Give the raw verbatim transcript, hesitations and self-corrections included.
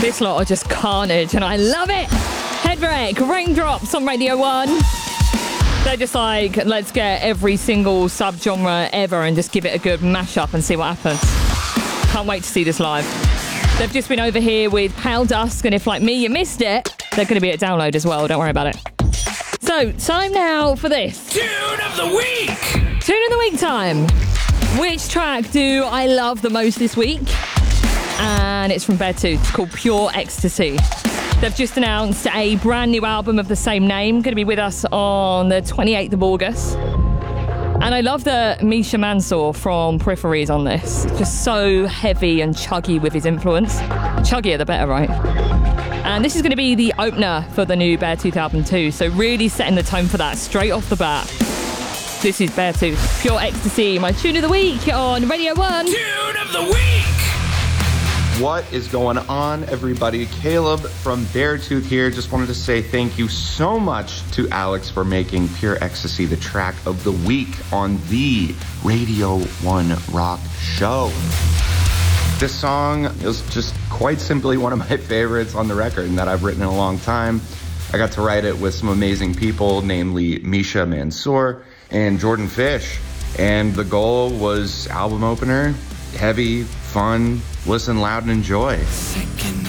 This lot are just carnage, and I love it. Headwreck, Raindrops on Radio one. They're just like, let's get every single subgenre ever and just give it a good mashup and see what happens. Can't wait to see this live. They've just been over here with Pale Dusk, and if, like me, you missed it, they're going to be at download as well. Don't worry about it. So, time now for this. Tune of the week! Tune of the week time. Which track do I love the most this week? And it's from Beartooth. It's called Pure Ecstasy. They've just announced a brand new album of the same name, going to be with us on the twenty-eighth of August. And I love the Misha Mansour from Peripheries on this. Just so heavy and chuggy with his influence. Chuggier the better, right? And this is going to be the opener for the new Beartooth album too, so really setting the tone for that straight off the bat. This is Beartooth, Pure Ecstasy, my tune of the week on Radio one. Tune of the week! What is going on, everybody? Caleb from Beartooth here. Just wanted to say thank you so much to Alex for making Pure Ecstasy the track of the week on the Radio one Rock Show. This song is just quite simply one of my favorites on the record and that I've written in a long time. I got to write it with some amazing people, namely Misha Mansour and Jordan Fish. And the goal was album opener, heavy, fun, listen loud and enjoy. Second